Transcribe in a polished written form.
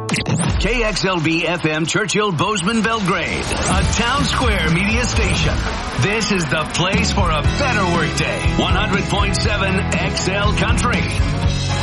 KXLB FM Churchill Bozeman Belgrade, a Town Square media station. This is the place for a better workday. 100.7 XL Country.